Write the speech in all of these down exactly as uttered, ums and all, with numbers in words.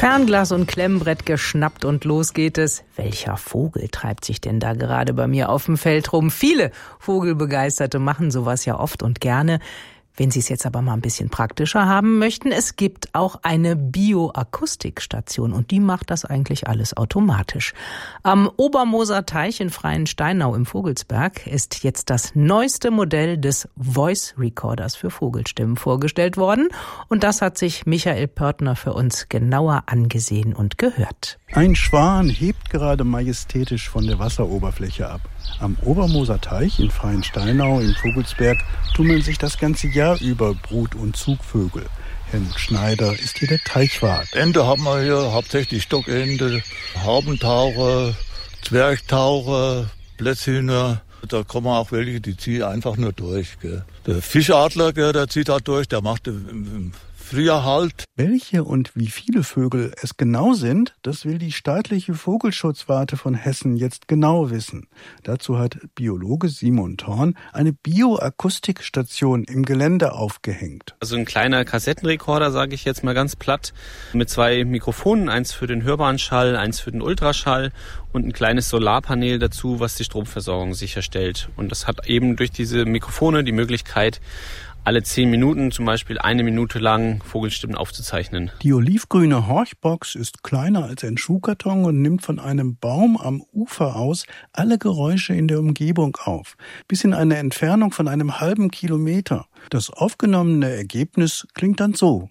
Fernglas und Klemmbrett geschnappt und los geht es. Welcher Vogel treibt sich denn da gerade bei mir auf dem Feld rum? Viele Vogelbegeisterte machen sowas ja oft und gerne. Wenn Sie es jetzt aber mal ein bisschen praktischer haben möchten, es gibt auch eine Bioakustikstation und die macht das eigentlich alles automatisch. Am Obermoser Teich in Freiensteinau im Vogelsberg ist jetzt das neueste Modell des Voice Recorders für Vogelstimmen vorgestellt worden und das hat sich Michael Pörtner für uns genauer angesehen und gehört. Ein Schwan hebt gerade majestätisch von der Wasseroberfläche ab. Am Obermoser Teich in Freiensteinau im Vogelsberg tummeln sich das ganze Jahr über Brut- und Zugvögel. Helmut Schneider ist hier der Teichwart. Ente haben wir hier, hauptsächlich Stockente, Haubentaucher, Zwergtaucher, Plätzhühner. Da kommen auch welche, die ziehen einfach nur durch. Gell. Der Fischadler, gell, der zieht halt durch, der macht im Frühjahr halt. Welche und wie viele Vögel es genau sind, das will die staatliche Vogelschutzwarte von Hessen jetzt genau wissen. Dazu hat Biologe Simon Thorn eine Bioakustikstation im Gelände aufgehängt. Also ein kleiner Kassettenrekorder, sage ich jetzt mal ganz platt, mit zwei Mikrofonen, eins für den hörbaren Schall, eins für den Ultraschall und ein kleines Solarpanel dazu, was die Stromversorgung sicherstellt. Und das hat eben durch diese Mikrofone die Möglichkeit, alle zehn Minuten zum Beispiel eine Minute lang Vogelstimmen aufzuzeichnen. Die olivgrüne Horchbox ist kleiner als ein Schuhkarton und nimmt von einem Baum am Ufer aus alle Geräusche in der Umgebung auf, bis in eine Entfernung von einem halben Kilometer. Das aufgenommene Ergebnis klingt dann so.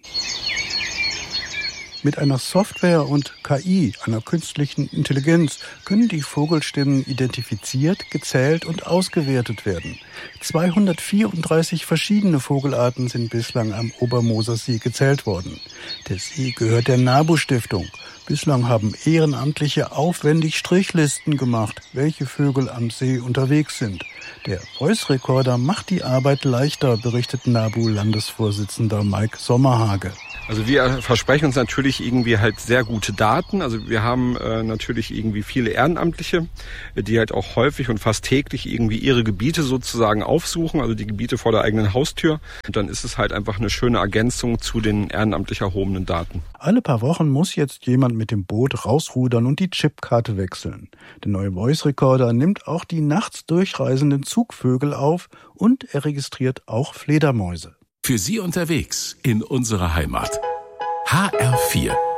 Mit einer Software und K I, einer künstlichen Intelligenz, können die Vogelstimmen identifiziert, gezählt und ausgewertet werden. zweihundertvierunddreißig verschiedene Vogelarten sind bislang am Obermoser See gezählt worden. Der See gehört der NABU-Stiftung. Bislang haben Ehrenamtliche aufwendig Strichlisten gemacht, welche Vögel am See unterwegs sind. Der Voice Recorder macht die Arbeit leichter, berichtet NABU-Landesvorsitzender Mike Sommerhage. Also wir versprechen uns natürlich irgendwie halt sehr gute Daten. Also wir haben äh, natürlich irgendwie viele Ehrenamtliche, die halt auch häufig und fast täglich irgendwie ihre Gebiete sozusagen aufsuchen, also die Gebiete vor der eigenen Haustür. Und dann ist es halt einfach eine schöne Ergänzung zu den ehrenamtlich erhobenen Daten. Alle paar Wochen muss jetzt jemand mit dem Boot rausrudern und die Chipkarte wechseln. Der neue Voice Recorder nimmt auch die nachts durchreisenden Zugvögel auf und er registriert auch Fledermäuse. Für Sie unterwegs in unserer Heimat. H R vier